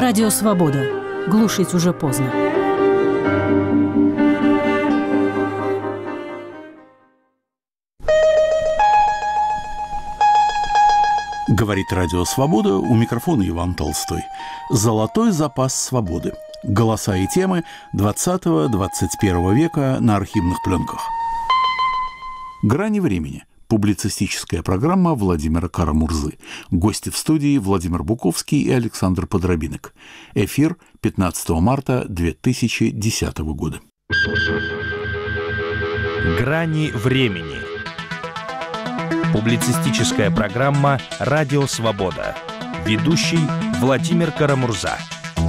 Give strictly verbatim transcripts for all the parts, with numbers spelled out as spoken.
Радио «Свобода». Глушить уже поздно. Говорит Радио «Свобода», у микрофона Иван Толстой. Золотой запас свободы. Голоса и темы двадцатого-двадцать первого века на архивных пленках. «Грани времени». Публицистическая программа Владимира Кара-Мурзы. Гости в студии Владимир Буковский и Александр Подробинок. Эфир пятнадцатого марта две тысячи десятого года. «Грани времени». Публицистическая программа «Радио Свобода». Ведущий Владимир Кара-Мурза.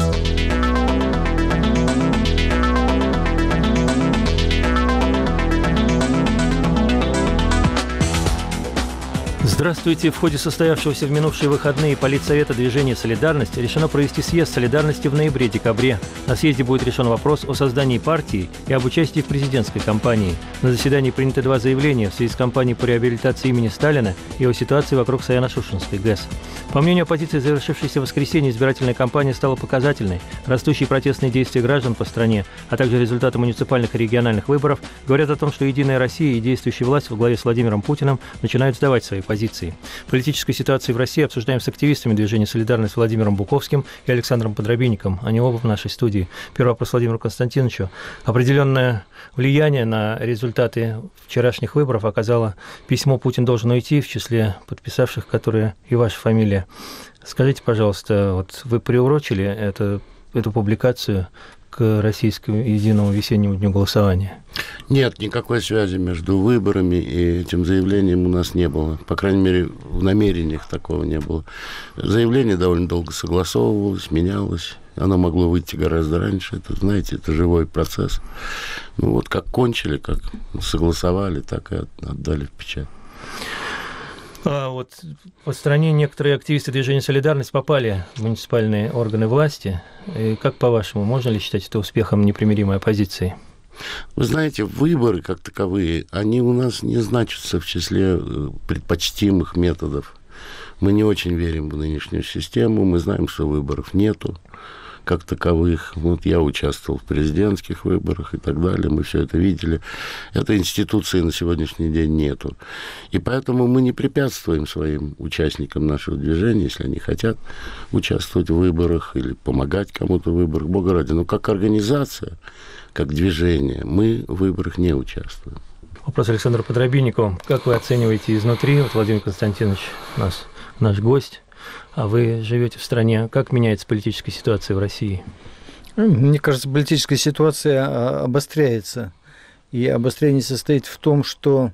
Здравствуйте. В ходе состоявшегося в минувшие выходные Политсовета движения «Солидарность» решено провести съезд «Солидарности» в ноябре-декабре. На съезде будет решен вопрос о создании партии и об участии в президентской кампании. На заседании приняты два заявления в связи с кампанией по реабилитации имени Сталина и о ситуации вокруг Саяно-Шушенской ГЭС. По мнению оппозиции, завершившаяся в воскресенье избирательная кампания стала показательной. Растущие протестные действия граждан по стране, а также результаты муниципальных и региональных выборов говорят о том, что «Единая Россия» и действующая власть во главе с Владимиром Путиным начинают сдавать свои позиции. Политической ситуации в России обсуждаем с активистами движения «Солидарность» Владимиром Буковским и Александром Подробинником. Они оба в нашей студии. Первый вопрос Владимиру Константиновичу. Определенное влияние на результаты вчерашних выборов оказало письмо «Путин должен уйти», в числе подписавших, которые и ваша фамилия. Скажите, пожалуйста, вот вы приурочили это, эту публикацию к российскому единому весеннему дню голосования? Нет, никакой связи между выборами и этим заявлением у нас не было. По крайней мере, в намерениях такого не было. Заявление довольно долго согласовывалось, менялось. Оно могло выйти гораздо раньше. Это, знаете, это живой процесс. Ну вот как кончили, как согласовали, так и отдали в печать. А вот по стране некоторые активисты движения «Солидарность» попали в муниципальные органы власти. И как по-вашему, можно ли считать это успехом непримиримой оппозиции? Вы знаете, выборы как таковые, они у нас не значатся в числе предпочтимых методов. Мы не очень верим в нынешнюю систему, мы знаем, что выборов нету как таковых. Вот я участвовал в президентских выборах и так далее, мы все это видели. Этой институции на сегодняшний день нету. И поэтому мы не препятствуем своим участникам нашего движения, если они хотят участвовать в выборах или помогать кому-то в выборах, Бога ради. Но как организация, как движение, мы в выборах не участвуем. Вопрос Александру Подробиннику. Как вы оцениваете изнутри, вот Владимир Константинович, у нас наш гость, а вы живете в стране, как меняется политическая ситуация в России? Мне кажется, политическая ситуация обостряется. И обострение состоит в том, что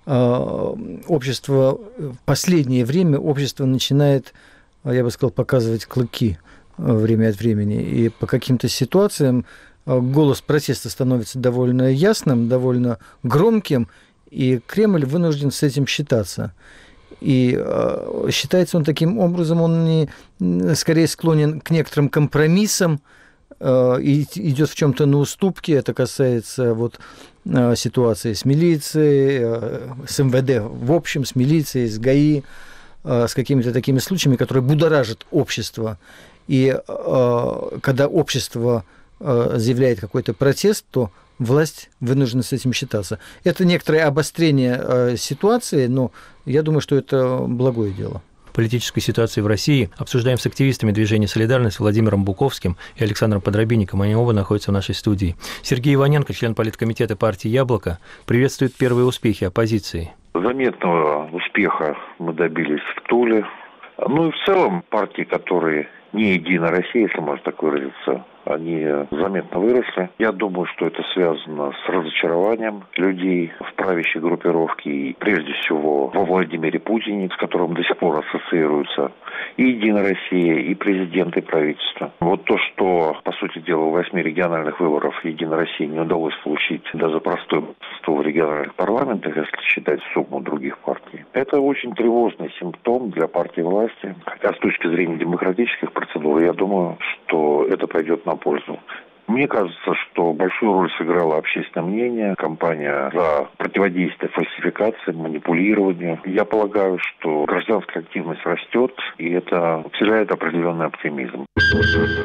общество в последнее время общество начинает, я бы сказал, показывать клыки время от времени. И по каким-то ситуациям голос протеста становится довольно ясным, довольно громким, и Кремль вынужден с этим считаться. И э, считается он таким образом, он не, скорее склонен к некоторым компромиссам, э, и идет в чем-то на уступки. Это касается вот, э, ситуации с милицией, э, с эм вэ дэ в общем, с милицией, с ГАИ, э, с какими-то такими случаями, которые будоражат общество. И э, когда общество э, заявляет какой-то протест, то власть вынуждена с этим считаться. Это некоторое обострение э, ситуации, но я думаю, что это благое дело. Политической ситуации в России обсуждаем с активистами движения «Солидарность» Владимиром Буковским и Александром Подробинником. Они оба находятся в нашей студии. Сергей Иваненко, член политкомитета партии «Яблоко», приветствует первые успехи оппозиции. Заметного успеха мы добились в Туле. Ну и в целом партии, которые не «Единая Россия», если можно так выразиться, они заметно выросли. Я думаю, что это связано с разочарованием людей в правящей группировке и прежде всего во Владимире Путине, с которым до сих пор ассоциируются и «Единая Россия», и президент, и правительство. Вот то, что, по сути дела, в восьми региональных выборах «Единой России» не удалось получить даже простое большинство в региональных парламентах, если считать сумму других партий, это очень тревожный симптом для партии власти. Хотя с точки зрения демократических процедур, я думаю, что это пойдет на пользу. Мне кажется, что большую роль сыграло общественное мнение, кампания за противодействие фальсификации, манипулированию. Я полагаю, что гражданская активность растет, и это вселяет определенный оптимизм.